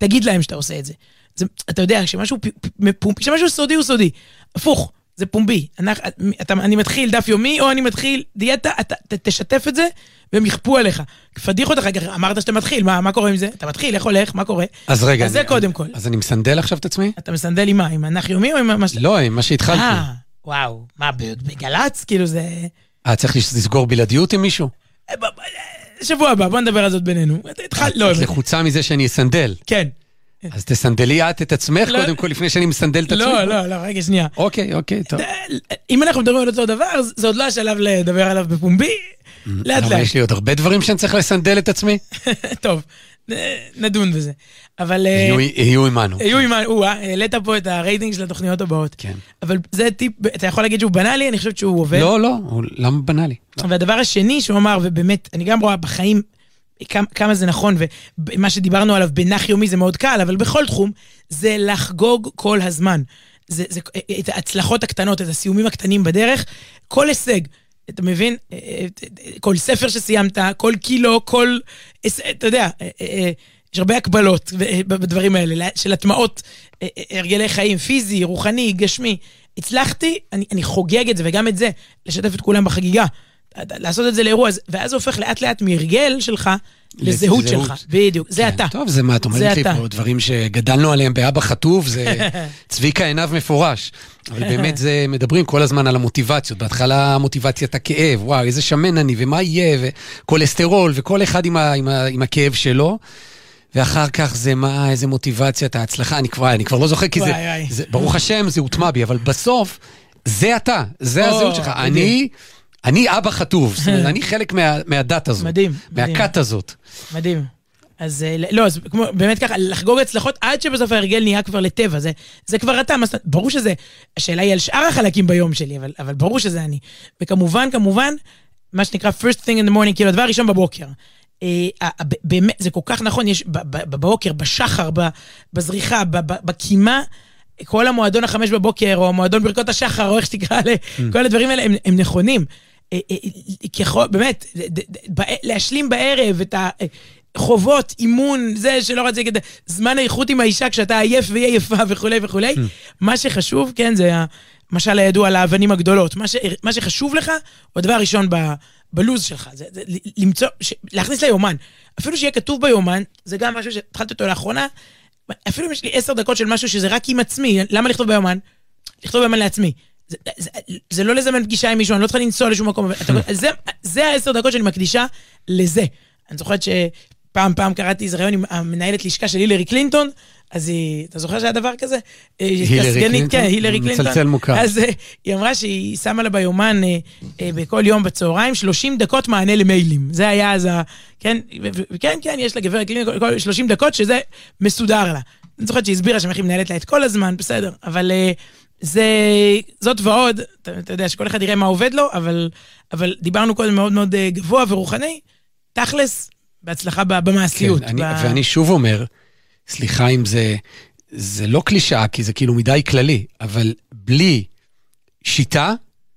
תגיד להם שאתה עושה את זה. אתה יודע, כשמשהו סודי הוא סודי. הפוך, זה פומבי. אני מתחיל דף יומי, או אני מתחיל דיאטה, אתה תשתף את זה, והם יכפו עליך. פדיח אותך, אמרת שאתה מתחיל, מה קורה עם זה? אתה מתחיל, איך הולך, מה קורה? אז רגע, זה קודם כל. אז אני מסנדל עכשיו את עצמי? אתה מסנדל עם מה? עם הנח יומי או עם מה? לא, עם מה שהתחלתי. וואו, מה, בגלץ? כאילו זה... צריך לסגור בלעדיות עם מישהו? שבוע הבא, בוא נדבר על זאת בינינו. את לחוצה מזה שאני אסנדל. כן. אז תסנדלי את עצמך קודם כל, לפני שאני מסנדל את עצמי. לא, רגע, שנייה. אוקיי, טוב. אם אנחנו מדברים על אותו דבר, זה עוד לא השלב לדבר עליו בפומבי. לאט לאט. יש לי עוד הרבה דברים שאני צריך לסנדל את עצמי. טוב, נדון בזה. אבל... יהיו עמנו. העלית פה את הרייטינג של התוכניות הבאות. כן. אבל זה טיפ, אתה יכול להגיד שהוא בנה לי, אני חושבת שהוא עובד. לא, למה בנה לי? והדבר השני שהוא אמר, ובאמת, אני גם רואה בחיים כמה זה נכון, ומה שדיברנו עליו בנח יומי זה מאוד קל, אבל בכל תחום, זה לחגוג כל הזמן. זה את ההצלחות הקטנות, את הסיומים הקטנים בדרך, כל הישג. אתה מבין? כל ספר שסיימת, כל קילו, אתה יודע, יש הרבה הקבלות בדברים האלה, של הטמעות, הרגלי חיים, פיזי, רוחני, גשמי. הצלחתי, אני חוגג את זה, וגם את זה, לשתף את כולם בחגיגה. לעשות את זה לאירוע, ואז זה הופך לאט לאט מהרגל שלך, לזהות שלך. בדיוק, זה אתה. טוב, זה מה, את אומרת לי פה, דברים שגדלנו עליהם באבא חטוב, זה צביקה עיניו מפורש. אבל באמת זה, מדברים כל הזמן על המוטיבציות. בהתחלה מוטיבציית הכאב, וואו, איזה שמן אני, ומה יהיה, וקולסטרול, וכל אחד עם הכאב שלו. ואחר כך זה מה, איזה מוטיבציית ההצלחה, אני כבר לא זוכר, כי זה, ברוך השם, זה הוטמע בי, אבל בסוף, זה אתה, זה הזהות שלך. אני אבא חטוב, זאת אומרת, אני חלק מהדת הזאת. מדהים. מהכת הזאת. מדהים. אז לא, אז באמת ככה, לחגוג הצלחות עד שבסוף ההרגל נהיה כבר לטבע, זה כבר אתה, ברור שזה, השאלה היא על שאר החלקים ביום שלי, אבל ברור שזה אני. וכמובן, מה שנקרא first thing in the morning, כאילו הדבר הראשון בבוקר. באמת, זה כל כך נכון, יש בבוקר, בשחר, בזריחה, בקימה, כל המועדון 5 בבוקר, או המועדון ברכות השחר, או איך שתקרא, כל הדברים האלה הם נכונים. באמת, להשלים בערב את החובות, אימון, זה שלא רציתי, זמן האיכות עם האישה, כשאתה עייף ויפה וכו'. מה שחשוב, כן, זה משל הידוע על האבנים הגדולות. מה שחשוב לך, הוא הדבר הראשון בלוז שלך, זה למצוא, להכניס ליומן. אפילו שיהיה כתוב ביומן, זה גם משהו שהתחלתי אותו לאחרונה, אפילו אם יש לי 10 דקות של משהו שזה רק עם עצמי, למה לכתוב ביומן? לכתוב ביומן לעצמי. זה לא לזמן פגישה עם מישהו, אני לא צריכה לנסוע לשום מקום. זה 10 דקות שאני מקדישה לזה. אני זוכרת שפעם קראתי איזה רעיון עם המנהלת לשכה של הילרי קלינטון, אז אתה זוכר שהיה דבר כזה? הילרי קלינטון? כן, הילרי קלינטון. מצלצל מוכר. אז היא אמרה שהיא שמה לה ביומן בכל יום בצהריים 30 דקות מענה למיילים. זה היה אז כן, יש לה גברת קלינטון 30 דקות שזה מסודר לה. אני זוכרת שהיא הסבירה שמחים מנהלת לה את כל הזמן, בסדר, אבל זאת ועוד, אתה יודע שכל אחד יראה מה עובד לו, אבל דיברנו קודם מאוד מאוד גבוה ורוחני, תכלס, בהצלחה במעשיות. ואני שוב אומר, סליחה אם זה לא קלישאה, כי זה כאילו מדי כללי, אבל בלי שיטה,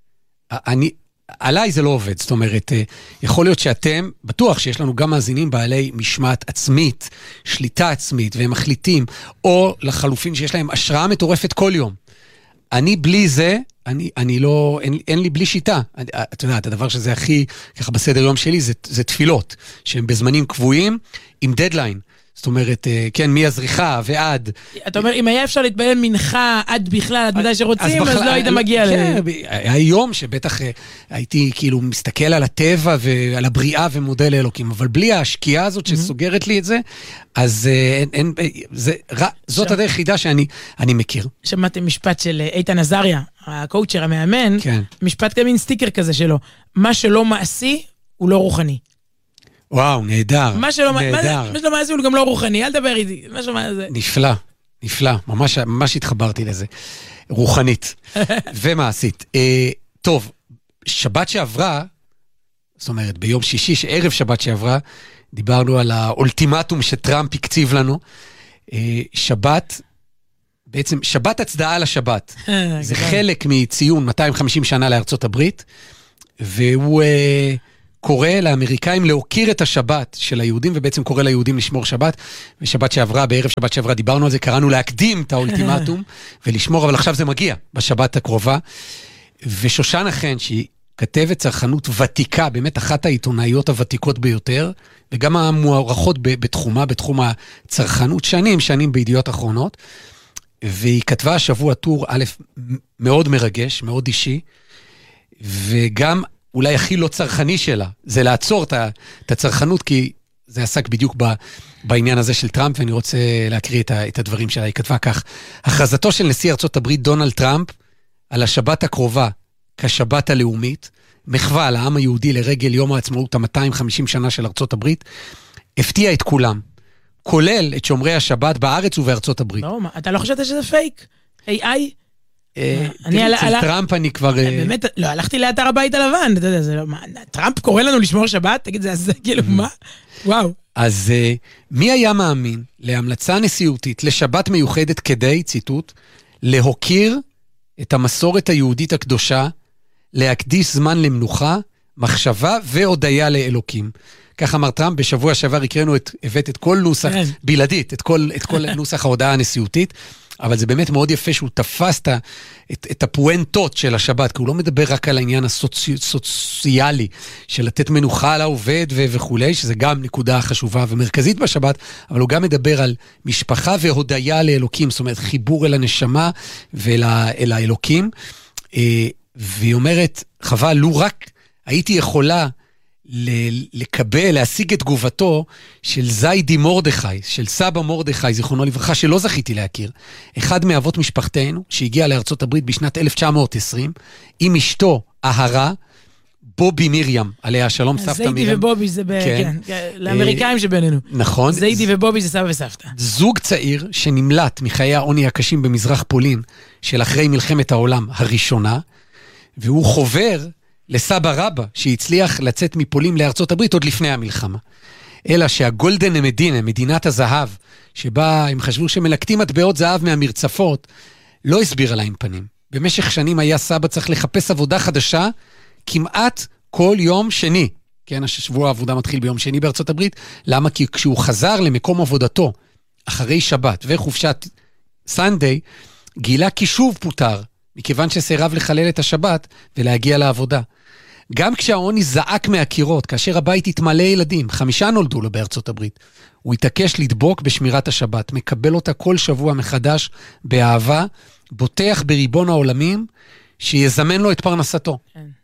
עליי זה לא עובד. זאת אומרת, יכול להיות שאתם, בטוח שיש לנו גם מאזינים בעלי משמעת עצמית, שליטה עצמית, והם מחליטים, או לחלופין שיש להם השראה מטורפת כל יום. אני בלי זה, אני לא, אין לי בלי שיטה. אתה יודע, הדבר שזה הכי, ככה בסדר יום שלי, זה תפילות, שהם בזמנים קבועים, עם דדליין. זאת אומרת, כן, מהזריחה ועד... אתה אומר, אם היה אפשר להתפלל מנחה עד בכלל, עד מדי שרוצים, אז לא היית מגיע ל... כן, היה יום שבטח הייתי כאילו מסתכל על הטבע ועל הבריאה ומודה לאלוקים, אבל בלי ההשקיעה הזאת שסוגרת לי את זה, אז זאת הדרך היחידה שאני מכיר. שמעתי משפט של איתן עזריה, הקואוצ'ר המאמן, משפט כמין סטיקר כזה שלו, מה שלא מעשי הוא לא רוחני. וואו, נהדר. מה שלא מעשי הוא גם לא רוחני, אל תדבר איתי. נפלא, ממש התחברתי לזה. רוחנית ומעשית. טוב, שבת שעברה, זאת אומרת, ביום שישי, ערב שבת שעברה, דיברנו על האולטימטום שטראמפ הקציב לנו. שבת, בעצם שבת הצדעה לשבת. זה חלק מציון 250 שנה לארצות הברית, והוא קורא לאמריקאים להוקיר את השבת של היהודים, ובעצם קורא ליהודים לשמור שבת, ושבת שעברה, בערב שבת שעברה דיברנו על זה, קראנו להקדים את האולטימטום, ולשמור, אבל עכשיו זה מגיע, בשבת הקרובה. ושושנה חן, שהיא כתבת צרכנות ותיקה, באמת אחת העיתונאיות הוותיקות ביותר, וגם המוערכות בתחומה, בתחום הצרכנות, שנים בידיעות אחרונות, והיא כתבה השבוע טור א' מאוד מרגש, מאוד אישי, וגם אולי הכי לא צרכני שלה, זה לעצור את הצרכנות, כי זה עסק בדיוק בעניין הזה של טראמפ, ואני רוצה להקריא את הדברים שלה. היא כתבה כך: הכרזתו של נשיא ארצות הברית דונלד טראמפ על השבת הקרובה כשבת הלאומית, מחווה לעם היהודי לרגל יום העצמאות ה-250 שנה של ארצות הברית, הפתיע את כולם, כולל את שומרי השבת בארץ ובארצות הברית. לא, אתה לא חושבת שזה פייק? AI? אצל טראמפ אני כבר... באמת, לא, הלכתי לאתר הבית הלבן, אתה יודע, זה לא... טראמפ קורא לנו לשמור שבת? תגיד, זה כאילו, מה? וואו. אז מי היה מאמין להמלצה נשיאותית לשבת מיוחדת כדי, ציטוט, להוקיר את המסורת היהודית הקדושה, להקדיש זמן למנוחה, מחשבה והודיה לאלוקים. כך אמר טראמפ, בשבוע שעבר הבאת את כל נוסח, בלעדית, את כל נוסח ההודעה הנשיאותית, אבל זה באמת מאוד יפה שהוא תפס את הפואנטות של השבת, כי הוא לא מדבר רק על העניין הסוציאלי, של לתת מנוחה לעובד וכו', שזה גם נקודה חשובה ומרכזית בשבת, אבל הוא גם מדבר על משפחה והודיה לאלוקים, זאת אומרת חיבור אל הנשמה ואל האלוקים, והיא אומרת, חבל, לו רק הייתי יכולה לקבל, להשיג את תגובתו של זיידי מורדכי, של סבא מורדכי, זיכרונו לברכה, שלא זכיתי להכיר. אחד מאבות משפחתנו, שהגיע לארצות הברית בשנת 1920, עם אשתו, אהרה, בובי מרים, עליה השלום, סבתא מרים. זיידי ובובי זה, כן, לאמריקאים שבינינו. נכון. זיידי ובובי זה סבא וסבתא. זוג צעיר שנמלט מחיי העוני הקשים במזרח פולין, של אחרי מלחמת העולם הראשונה, והוא חובר לסבא רבא, שהצליח לצאת מפולין לארצות הברית עוד לפני המלחמה. אלא שהגולדן מדינה, מדינת הזהב, שבה הם חשבו שמלקטים מטבעות זהב מהמרצפות, לא הסבירה להם פנים. במשך שנים היה סבא צריך לחפש עבודה חדשה, כמעט כל יום שני. כן, השבוע העבודה מתחיל ביום שני בארצות הברית. למה? כי כשהוא חזר למקום עבודתו, אחרי שבת וחופשת סנדיי, גילה כי שוב פוטר, מכיוון שסירב לחלל את השבת ולהגיע לעבודה. גם כשהעוני זעק מהקירות, כאשר הבית התמלא ילדים, 5 נולדו לו בארצות הברית, הוא התעקש לדבוק בשמירת השבת, מקבל אותה כל שבוע מחדש באהבה, בוטח בריבון העולמים, שיזמן לו את פרנסתו.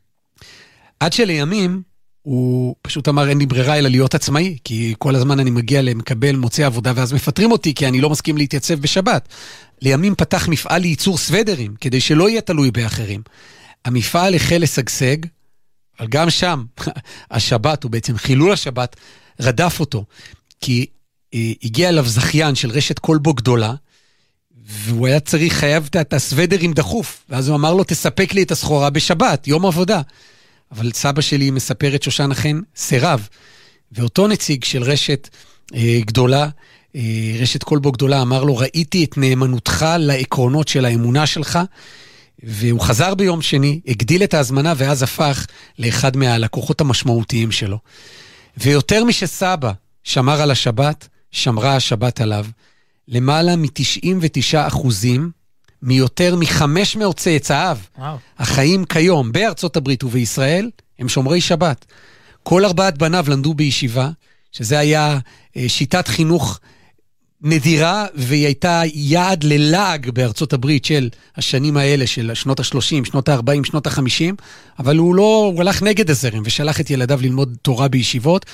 עד שלימים, הוא פשוט אמר, אין לי ברירה אלא להיות עצמאי, כי כל הזמן אני מגיע למקבל, מוצא עבודה, ואז מפטרים אותי, כי אני לא מסכים להתייצב בשבת. לימים פתח מפעל לייצור סוודרים, כדי שלא יהיה תלוי באחרים. המפעל החל לשגשג, אבל גם שם, השבת, הוא בעצם חילול השבת, רדף אותו, כי הגיע אליו זכיין של רשת קולבו גדולה, והוא היה צריך, חייב את הסוודרים דחוף, ואז הוא אמר לו, תספק לי את הסחורה בשבת, יום עבודה. אבל סבא שלי מספרת שושנה חן, סירב, ואותו נציג של רשת גדולה, רשת קולבו גדולה, אמר לו, ראיתי את נאמנותך לעקרונות של האמונה שלך, והוא חזר ביום שני, הגדיל את ההזמנה, ואז הפך לאחד מהלקוחות המשמעותיים שלו. ויותר משסבא שמר על השבת, שמרה השבת עליו. למעלה מ-99% מיותר מ-500 צאצאיו, החיים כיום בארצות הברית ובישראל, הם שומרי שבת. כל 4 בניו למדו בישיבה, שזה היה שיטת חינוך נדירה, והיא הייתה יעד ללעג בארצות הברית של השנים האלה, של שנות ה-30, שנות ה-40, שנות ה-50, אבל הוא הלך נגד הזרם, ושלח את ילדיו ללמוד תורה בישיבות,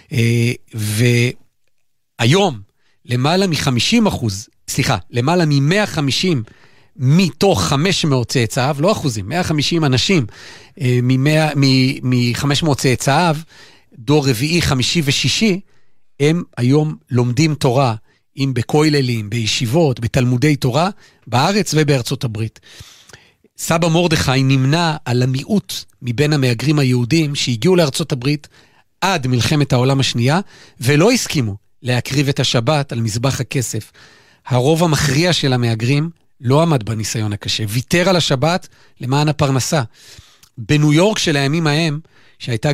והיום, למעלה מ-150 מתוך 500 צאצאיו, לא אחוזים, 150 אנשים מ-500 צאצאיו, דור רביעי, חמישי ושישי, הם היום לומדים תורה, אם בכוללים, בישיבות, בתלמודי תורה, בארץ ובארצות הברית. סבא מורדכי נמנה על המיעוט מבין המהגרים היהודים שהגיעו לארצות הברית עד מלחמת העולם השנייה, ולא הסכימו להקריב את השבת על מזבח הכסף. הרוב המכריע של המהגרים לא עמד בניסיון הקשה, ויתר על השבת למען הפרנסה. בניו יורק של הימים ההם, שהייתה גם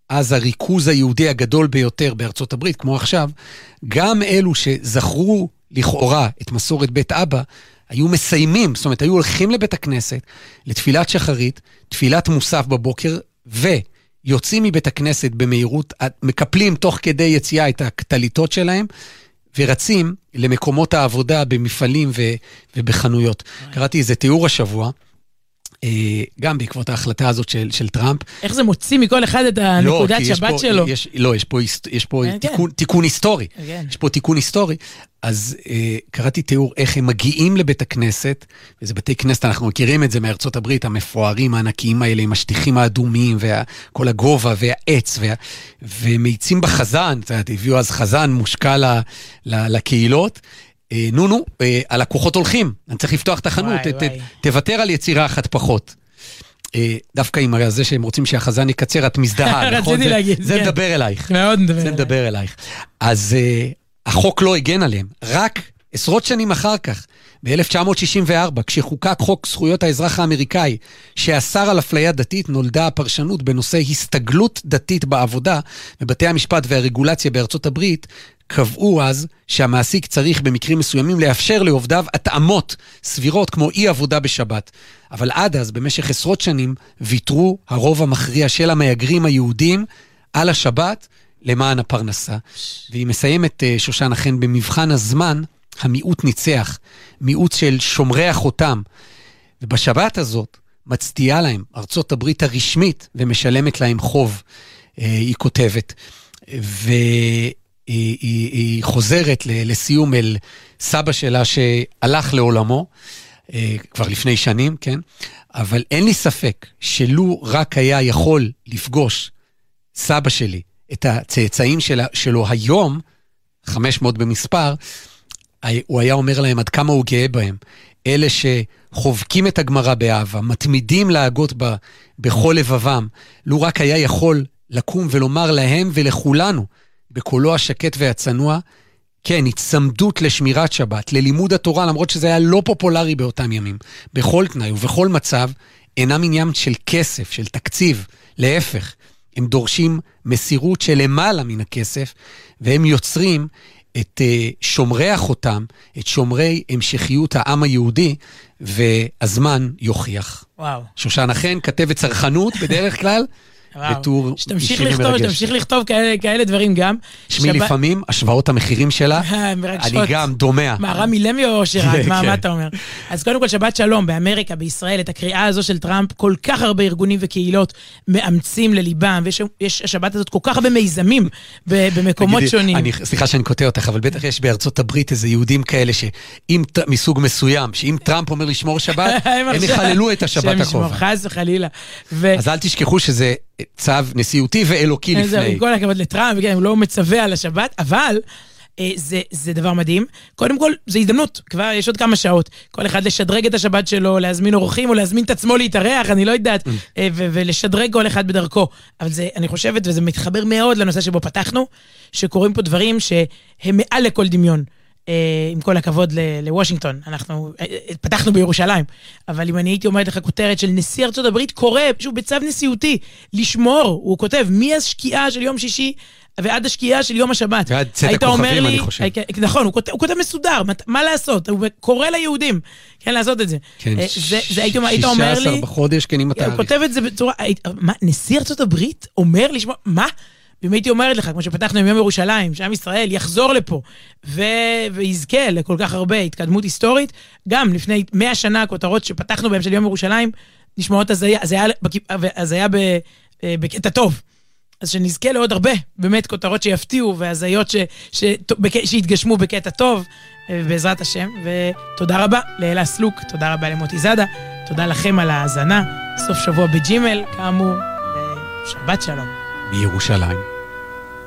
אז הריכוז היהודי הגדול ביותר בארצות הברית, כמו עכשיו, גם אלו שזכרו לכאורה את מסורת בית אבא, היו מסיימים, זאת אומרת, היו הולכים לבית הכנסת, לתפילת שחרית, תפילת מוסף בבוקר, ויוצאים מבית הכנסת במהירות, מקפלים תוך כדי יציאה את הקטליטות שלהם, ורצים למקומות העבודה במפעלים ובחנויות. קראתי איזה תיאור השבוע, גם בעקבות ההחלטה הזאת של טראמפ. איך זה מוציא מכל אחד את הנקודת שבת שלו? לא, יש פה תיקון היסטורי. יש פה תיקון היסטורי. אז קראתי תיאור איך הם מגיעים לבית הכנסת, וזה בתי כנסת, אנחנו מכירים את זה מארצות הברית, המפוארים הענקיים האלה, עם השטיחים האדומים, וכל הגובה והעץ, ומייצים בחזן, הביאו אז חזן מושקע לקהילות, הלקוחות הולכים, אני צריך לפתוח את החנות, תוותר על יצירה אחת פחות. דווקא עם זה שהם רוצים שהחזן יקצר, את מזדהה, נכון? זה מדבר אלייך. מאוד מדבר אלייך. זה מדבר אלייך. אז החוק לא הגן עליהם, רק עשרות שנים אחר כך, ב-1964, כשחוקק חוק זכויות האזרח האמריקאי, שאסר על אפליה דתית, נולדה הפרשנות בנושא הסתגלות דתית בעבודה, בבתי המשפט והרגולציה בארצות הברית, קבעו אז שהמעסיק צריך במקרים מסוימים לאפשר לעובדיו התאמות סבירות כמו אי עבודה בשבת. אבל עד אז, במשך עשרות שנים, ויתרו הרוב המכריע של המהגרים היהודים על השבת למען הפרנסה. והיא מסיימת שושנה חן במבחן הזמן, המיעוט ניצח, מיעוט של שומרי החותם. ובשבת הזאת מצדיעה להם ארצות הברית הרשמית ומשלמת להם חוב, היא כותבת. היא חוזרת לסיום אל סבא שלה שהלך לעולמו, כבר לפני שנים, כן? אבל אין לי ספק שלו רק היה יכול לפגוש סבא שלי, את הצאצאים שלו היום, 500 במספר, הוא היה אומר להם עד כמה הוא גאה בהם. אלה שחובקים את הגמרא באהבה, מתמידים להגות בה בכל לבבם, לו רק היה יכול לקום ולומר להם ולכולנו, בקולו השקט והצנוע, כן, הצמדות לשמירת שבת, ללימוד התורה, למרות שזה היה לא פופולרי באותם ימים, בכל תנאי ובכל מצב, אינם עניין של כסף, של תקציב, להפך, הם דורשים מסירות של למעלה מן הכסף, והם יוצרים את שומרי החותם, את שומרי המשכיות העם היהודי, והזמן יוכיח. וואו. שושנה חן, כתבת צרכנות בדרך כלל, בטור שתמשיך לכתוב כאלה דברים גם. שמי לפעמים, השוואות המחירים שלה, אני גם דומע. מה, רמי למי או שירת? מה אתה אומר? אז קודם כל, שבת שלום, באמריקה, בישראל, את הקריאה הזו של טראמפ, כל כך הרבה ארגונים וקהילות מאמצים לליבם, ויש השבת הזאת כל כך הרבה מיזמים במקומות שונים. סליחה שאני קוטע אותך, אבל בטח יש בארצות הברית איזה יהודים כאלה מסוג מסוים, שאם טראמפ אומר לשמור שבת, הם יחללו את השבת הקרובה. חס וחלילה. אז אל תשכחו שזה צו נשיאותי ואלוקי לפני. עם כל הכבוד לטראמפ, הוא לא מצווה על השבת, אבל זה דבר מדהים. קודם כל, זה הזדמנות, כבר יש עוד כמה שעות. כל אחד לשדרג את השבת שלו, להזמין אורחים או להזמין את עצמו להתארח, אני לא יודעת, ולשדרג כל אחד בדרכו. אבל זה, אני חושבת, וזה מתחבר מאוד לנושא שבו פתחנו, שקוראים פה דברים שהם מעל לכל דמיון. עם כל הכבוד לוושינגטון, אנחנו פתחנו בירושלים, אבל אם אני הייתי אומרת לך כותרת של נשיא ארצות הברית, קורא, שוב בצו נשיאותי, לשמור, הוא כותב, מהשקיעה של יום שישי ועד השקיעה של יום השבת. ועד צאת הכוכבים, אני חושב. נכון, הוא כותב מסודר, מה לעשות? הוא קורא ליהודים, כן, לעשות את זה. כן, היית אומר לי... 16 בחודש, כן, עם התאריך. הוא כותב את זה בצורה... נשיא ארצות הברית אומר לשמור... מה? ואם הייתי אומרת לך, כמו שפתחנו עם יום ירושלים, שעם ישראל יחזור לפה ויזכה לכל כך הרבה התקדמות היסטורית, גם לפני 100 שנה הכותרות שפתחנו בהם של יום ירושלים, נשמעות אז היה בקטע טוב. אז שנזכה לעוד הרבה, באמת כותרות שיפתיעו, והזיות שיתגשמו בקטע טוב, בעזרת השם. ותודה רבה לאלה סלוק, תודה רבה למוטי זאדה, תודה לכם על ההאזנה, סוף שבוע בג'ימל, כאמור, שבת שלום. בירושלים.